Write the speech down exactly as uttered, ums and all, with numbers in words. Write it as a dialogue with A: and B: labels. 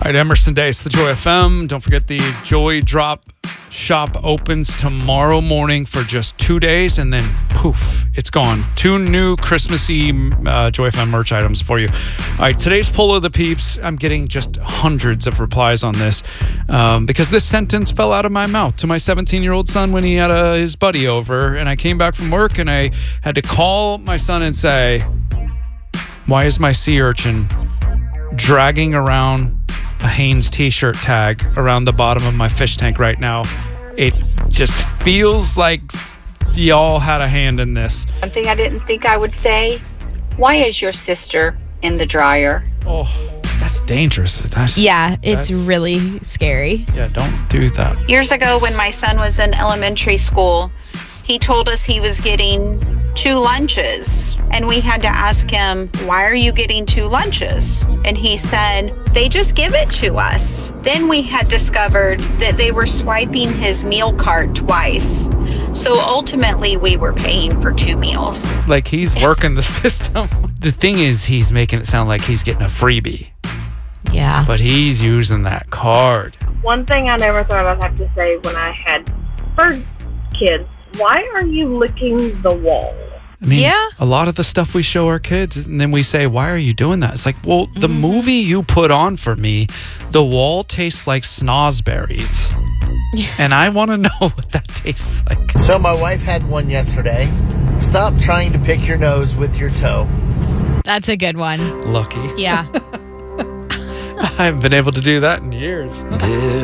A: All right, Emerson Day, it's the Joy F M. Don't forget the Joy Drop shop opens tomorrow morning for just two days, and then poof, it's gone. Two new Christmassy uh, Joy F M merch items for you. All right, today's poll of the peeps. I'm getting just hundreds of replies on this um, because this sentence fell out of my mouth to my seventeen-year-old son when he had a, his buddy over, and I came back from work and I had to call my son and say, "Why is my sea urchin dragging around a Hanes t-shirt tag around the bottom of my fish tank right now? It just feels like y'all had a hand in this."
B: One thing I didn't think I would say, why is your sister in the dryer?
A: Oh, that's dangerous. That's,
C: Yeah, it's
A: that's-
C: really scary.
A: Yeah, don't do that.
D: Years ago, when my son was in elementary school, he told us he was getting two lunches. And we had to ask him, "Why are you getting two lunches?" And he said, "They just give it to us." Then we had discovered that they were swiping his meal card twice. So ultimately, we were paying for two meals.
A: Like he's working the system. The thing is, he's making it sound like he's getting a freebie,
C: Yeah.
A: but he's using that card.
E: One thing I never thought I'd have to say when I had first kids, why are you licking the wall?
A: I mean,
C: Yeah.
A: a lot of the stuff we show our kids, and then we say, "Why are you doing that?" It's like, well, the
C: Mm-hmm.
A: movie you put on for me, the wall tastes like snozberries. And I want to know what that tastes like.
F: So my wife had one yesterday. Stop trying to pick your nose with your toe.
C: That's a good one.
A: Lucky.
C: Yeah.
A: I haven't been able to do that in years.